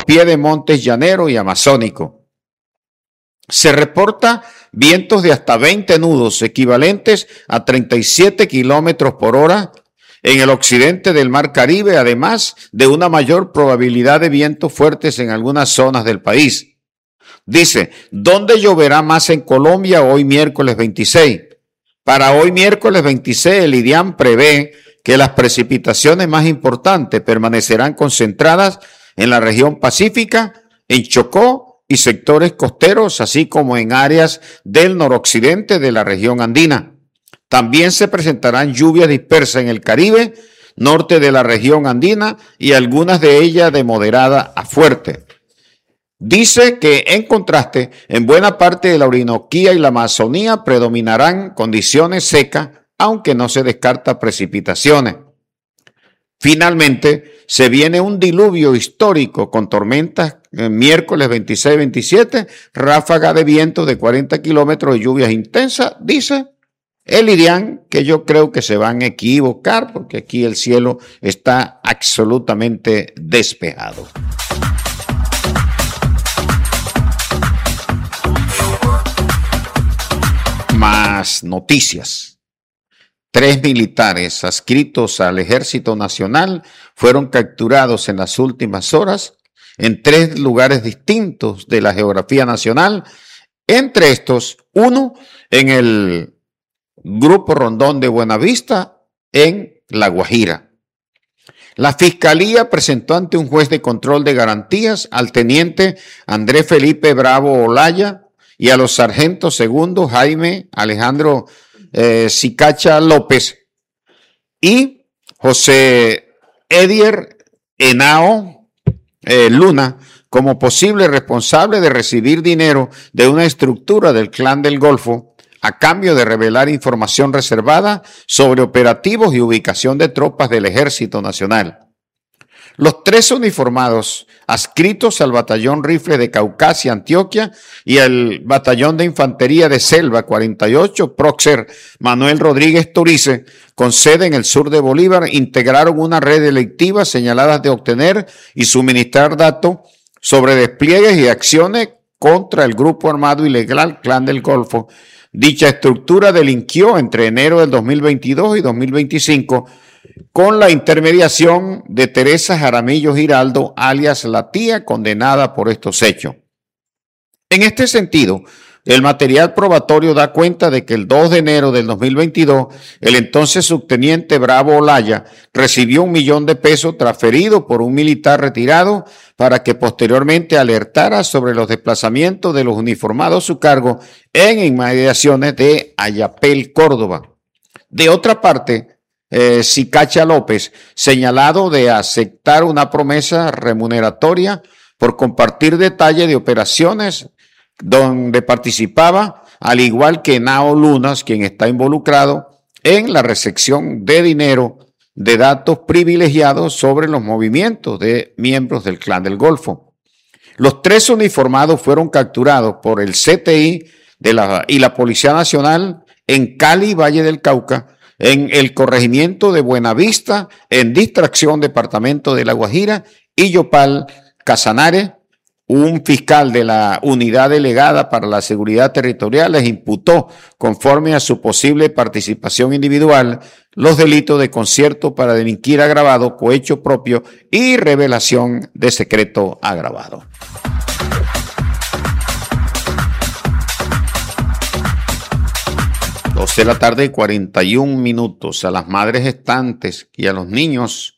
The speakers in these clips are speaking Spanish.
pie de montes llanero y amazónico. Se reporta vientos de hasta 20 nudos, equivalentes a 37 kilómetros por hora en el occidente del Mar Caribe, además de una mayor probabilidad de vientos fuertes en algunas zonas del país. Dice, ¿dónde lloverá más en Colombia hoy miércoles 26? Para hoy miércoles 26, el IDIAM prevé que las precipitaciones más importantes permanecerán concentradas en la región pacífica, en Chocó y sectores costeros, así como en áreas del noroccidente de la región andina. También se presentarán lluvias dispersas en el Caribe, norte de la región andina y algunas de ellas de moderada a fuerte. Dice que, en contraste, en buena parte de la Orinoquía y la Amazonía predominarán condiciones secas, aunque no se descarta precipitaciones. Finalmente, se viene un diluvio histórico con tormentas miércoles 26-27, ráfaga de viento de 40 kilómetros y lluvias intensas, dice el IDIAM, que yo creo que se van a equivocar porque aquí el cielo está absolutamente despejado. Más noticias. 3 militares adscritos al Ejército Nacional fueron capturados en las últimas horas en 3 lugares distintos de la geografía nacional. Entre estos, uno en el Grupo Rondón de Buenavista, en La Guajira. La Fiscalía presentó ante un juez de control de garantías al teniente Andrés Felipe Bravo Olaya y a los sargentos segundo Jaime Alejandro Sicacha López y José Edier Henao Luna como posible responsable de recibir dinero de una estructura del Clan del Golfo a cambio de revelar información reservada sobre operativos y ubicación de tropas del Ejército Nacional. Los 3 uniformados adscritos al Batallón Rifle de Caucasia, Antioquia, y al Batallón de Infantería de Selva 48, Prócer Manuel Rodríguez Torice, con sede en el sur de Bolívar, integraron una red delictiva señaladas de obtener y suministrar datos sobre despliegues y acciones contra el grupo armado ilegal Clan del Golfo. Dicha estructura delinquió entre enero del 2022 y 2025 con la intermediación de Teresa Jaramillo Giraldo, alias La Tía, condenada por estos hechos. En este sentido, el material probatorio da cuenta de que el 2 de enero del 2022, el entonces subteniente Bravo Olaya recibió $1 millón transferido por un militar retirado para que posteriormente alertara sobre los desplazamientos de los uniformados a su cargo en inmediaciones de Ayapel, Córdoba. De otra parte, Sicacha López, señalado de aceptar una promesa remuneratoria por compartir detalles de operaciones donde participaba, al igual que Henao Lunas, quien está involucrado en la recepción de dinero de datos privilegiados sobre los movimientos de miembros del Clan del Golfo. Los 3 uniformados fueron capturados por el CTI y la Policía Nacional en Cali, Valle del Cauca, en el corregimiento de Buenavista, en Distracción, departamento de La Guajira, y Yopal, Casanare. Un fiscal de la Unidad Delegada para la Seguridad Territorial les imputó, conforme a su posible participación individual, los delitos de concierto para delinquir agravado, cohecho propio y revelación de secreto agravado. De la tarde, 41 minutos. A las madres gestantes y a los niños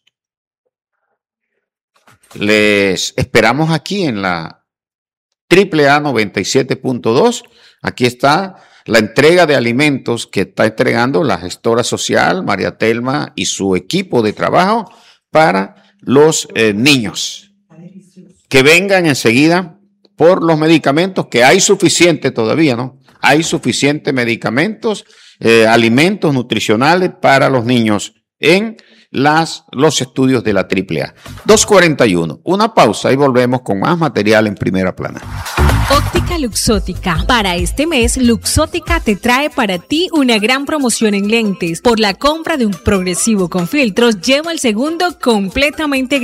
les esperamos aquí en la AAA 97.2. Aquí está la entrega de alimentos que está entregando la gestora social María Telma y su equipo de trabajo para los niños. Que vengan enseguida por los medicamentos, que hay suficiente todavía, ¿no? Hay suficientes medicamentos, alimentos nutricionales para los niños en los estudios de la AAA. 2:41. Una pausa y volvemos con más material en Primera Plana. Óptica Luxótica. Para este mes, Luxótica te trae para ti una gran promoción en lentes. Por la compra de un progresivo con filtros, lleva el segundo completamente gratis.